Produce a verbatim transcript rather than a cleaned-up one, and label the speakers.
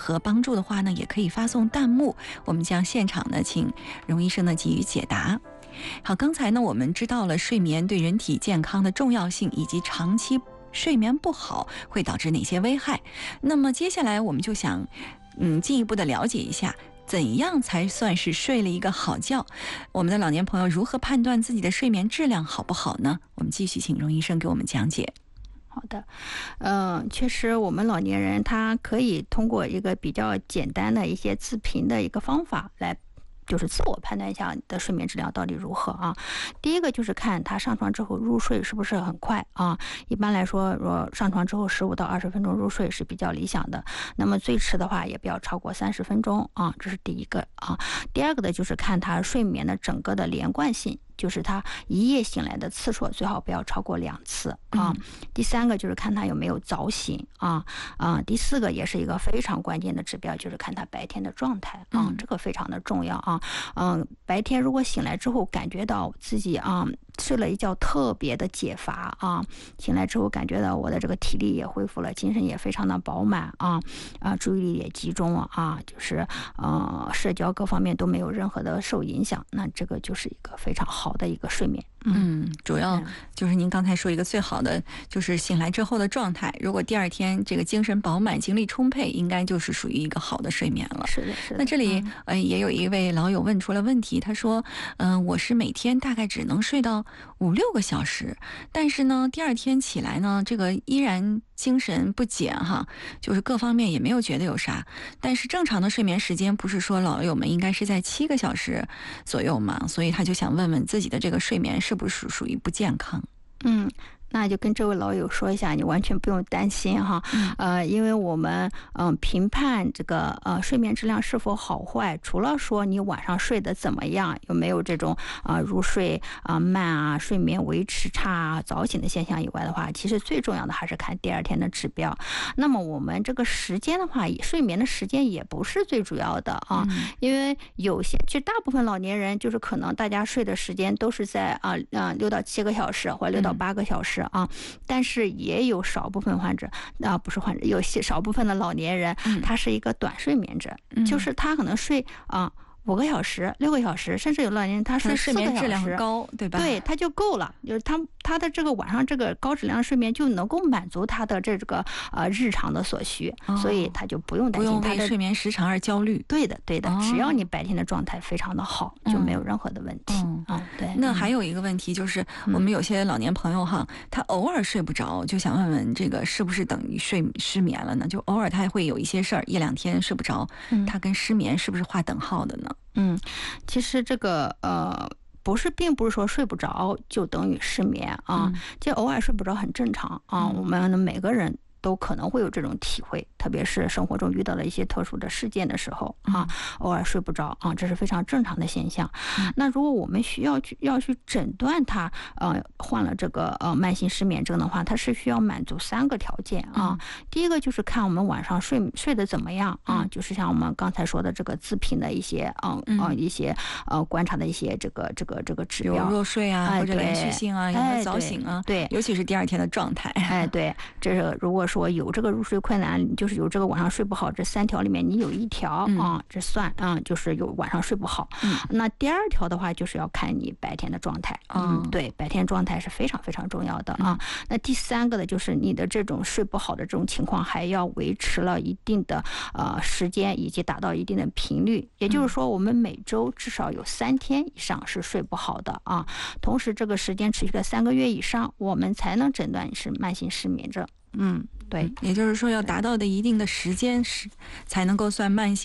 Speaker 1: 何帮助的话呢，也可以发送弹幕，我们将现场呢请荣医生呢给予解答。好，刚才呢我们知道了睡眠对人体健康的重要性，以及长期睡眠不好会导致哪些危害。那么接下来我们就想嗯进一步的了解一下，怎样才算是睡了一个好觉？我们的老年朋友如何判断自己的睡眠质量好不好呢？我们继续请荣医生给我们讲解。
Speaker 2: 好的，嗯、呃，确实，我们老年人他可以通过一个比较简单的一些自评的一个方法来，就是自我判断一下你的睡眠质量到底如何啊。第一个就是看他上床之后入睡是不是很快啊。一般来说，若上床之后十五到二十分钟入睡是比较理想的。那么最迟的话也不要超过三十分钟啊，这是第一个啊。第二个的就是看他睡眠的整个的连贯性。就是他一夜醒来的次数最好不要超过两次啊。嗯、第三个就是看他有没有早醒啊啊。第四个也是一个非常关键的指标，就是看他白天的状态啊，嗯、这个非常的重要啊。嗯，白天如果醒来之后感觉到自己啊睡了一觉特别的解乏啊，醒来之后感觉到我的这个体力也恢复了，精神也非常的饱满啊啊，注意力也集中了啊，就是呃社交各方面都没有任何的受影响，那这个就是一个非常好的一个睡眠。
Speaker 1: 嗯，主要就是您刚才说一个最好的就是醒来之后的状态，如果第二天这个精神饱满、精力充沛，应该就是属于一个好的睡眠了。
Speaker 2: 是的，是的。
Speaker 1: 那这里、
Speaker 2: 嗯、
Speaker 1: 呃也有一位老友问出了问题，他说，嗯、呃，我是每天大概只能睡到五六个小时，但是呢，第二天起来呢，这个依然精神不减哈，就是各方面也没有觉得有啥。但是正常的睡眠时间不是说老友们应该是在七个小时左右嘛，所以他就想问问自己的这个睡眠是不是属于不健康？
Speaker 2: 嗯。那就跟这位老友说一下，你完全不用担心哈，嗯、呃，因为我们嗯、呃、评判这个呃睡眠质量是否好坏，除了说你晚上睡得怎么样，有没有这种啊、呃、入睡啊、呃、慢啊、睡眠维持差啊、早醒的现象以外的话，其实最重要的还是看第二天的指标。那么我们这个时间的话，睡眠的时间也不是最主要的啊，嗯、因为有些就大部分老年人就是可能大家睡的时间都是在啊啊六到七个小时或者六到八个小时。嗯啊，但是也有少部分患者啊，不是患者，有些少部分的老年人，嗯、他是一个短睡眠者，嗯、就是他可能睡啊五个小时、六个小时，甚至有老年人他睡四个小时，
Speaker 1: 睡眠质量高，对吧？
Speaker 2: 对，他就够了，就是他他的这个晚上这个高质量睡眠就能够满足他的这个呃日常的所需，哦、所以他就不用担心他的
Speaker 1: 睡眠时长而焦虑。
Speaker 2: 对的，对的，哦、只要你白天的状态非常的好，嗯、就没有任何的问题。嗯，
Speaker 1: 嗯对。那还有一个问题就是，嗯、我们有些老年朋友哈，他偶尔睡不着，就想问问这个是不是等于睡失眠了呢？就偶尔他会有一些事儿，一两天睡不着，嗯、他跟失眠是不是划等号的呢？
Speaker 2: 嗯，其实这个呃。不是，并不是说睡不着就等于失眠啊，这、嗯、偶尔睡不着很正常啊，嗯、我们每个人都可能会有这种体会，特别是生活中遇到了一些特殊的事件的时候啊，偶尔睡不着啊，这是非常正常的现象。嗯、那如果我们需要去要去诊断他呃患了这个呃慢性失眠症的话，它是需要满足三个条件啊。嗯、第一个就是看我们晚上睡睡得怎么样啊，嗯、就是像我们刚才说的这个自评的一些嗯呃、嗯、一些呃观察的一些这个这个这个指标，
Speaker 1: 有入睡啊，哎、或者连续性啊，有没有早醒啊？
Speaker 2: 对，
Speaker 1: 尤其是第二天的状态。
Speaker 2: 哎，对，这是如果说有这个入睡困难，就是有这个晚上睡不好，这三条里面你有一条、嗯、啊，这算啊、嗯，就是有晚上睡不好。嗯，那第二条的话就是要看你白天的状态。嗯，对，白天状态是非常非常重要的啊。嗯、那第三个的就是你的这种睡不好的这种情况，还要维持了一定的呃时间，以及达到一定的频率。也就是说，我们每周至少有三天以上是睡不好的啊。同时，这个时间持续了三个月以上，我们才能诊断是慢性失眠症。嗯，对，
Speaker 1: 也就是说要达到的一定的时间是才能够算慢性